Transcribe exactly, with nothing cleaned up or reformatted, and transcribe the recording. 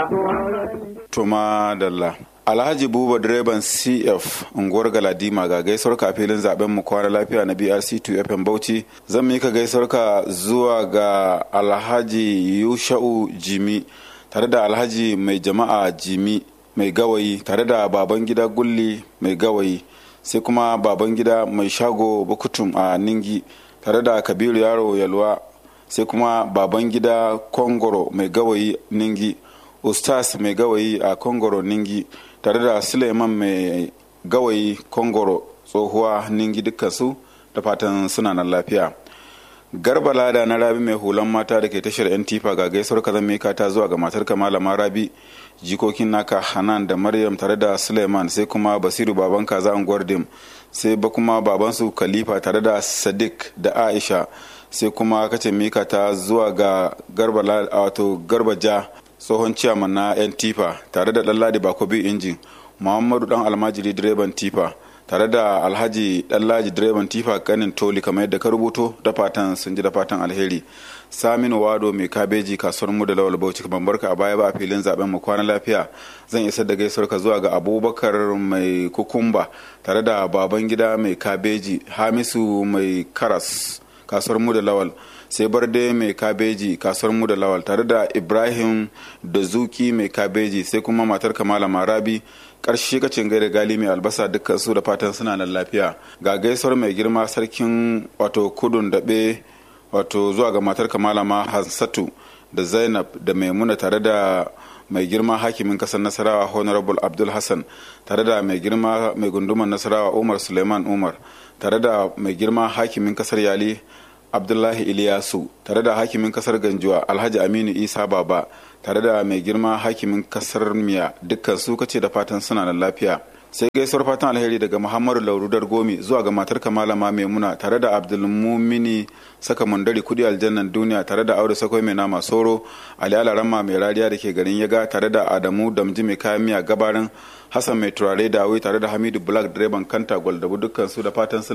Tuma Dalla. Alhaji Buba direban C F unguwar Galadima ga gaisuwar ka filin zaben mu kwana lafiya na B R C two F M Bauchi. Zan mika gaisuwar ka zuwa ga Alhaji Yusha'u Jimi tare da Alhaji Mai Jama'a Jimi Mai Gawayi tare da Babangida Gulli Mai Gawayi sai kuma Babangida Mai Shago Bukutum a Ningi tare da Kabiru Yaro Yalwa sai kuma Babangida Kongoro Mai Gawayi Ningi, Ustaz Mai Gawayi a Kongoro Ningi tare da Suleiman Mai Gawayi Kongoro tsohuwa Ningi dukkansu da fatan suna nan lafiya. Garba Lada na Rabi mai hulan mata da ke tashar yan tifa ga gaisuwar ka zan mika ta zuwa ga matar Malama Rabi, jikokin naka Hanan da Maryam tare da Suleiman sai kuma Basiru baban kaza unguwar Dim sai ba kuma babansu Khalifa tare da Sadiq da Aisha sai kuma kace mika ta zuwa ga Garba wato Garba Ja tsohon ciyaman na yan tifa tare da Ɗanladi Bakobi injin, Muhammadu dan almajiri direban tifa tare da Alhaji Ɗanladi direban tifa kanin Toli kamar yadda ka rubuto da fatan sun ji da fatan alheri. Saminu Wado mai kabeji kasuwar mu da Lawal Bauchi ban barka a baya ba a filin zaben mu kwana lafiya. Zan isar da gaisuwar ka zuwa ga Abubakar mai kukumba tare da Babangida mai kabeji, Hamisu mai karas kasuwar mu da Lawal sai Barde mai kabeji kasuwar mu da Lawal tare da Ibrahim da Zuki mai kabeji sai kuma matar Kamala Marabi karshe kacin gaida Gali mai albasa dukkan su da fatan suna nan lafiya. Ga gaisuwar mai girma sarkin wato kudun daɓe wato zuwa ga matar Kamala ma Hansatu da Zainab da Maimuna tare da mai girma hakimin kasar Nasarawa Honorable Abdul Hassan tare da mai girma mai gunduman Nasarawa Umar Suleiman Umar tare da mai girma hakimin kasar Yali Abdullahi Iliyasu tare da hakimin kasar Ganjuwa Alhaji Aminu Isa Baba tare da mai girma hakimin kasar Miya dukkan su kace da fatan suna da lafiya. Sai gaisuwar fatan alheri daga Muhammadu Laurudar Gomi zuwa ga matar Malama Maimuna tare da Abdulmumini Saka Mundari Kudi Aljannan Duniya tare da Audu Sakwai mai nama Soro, Ali Alaramma mai rariya da ke garin Yaga tare da Adamu Damji mai kayan miya Gabarin, Hassan mai turare Dawi tare da Hamidu Black direban Kanta Gwaldabu dukkan su da fatan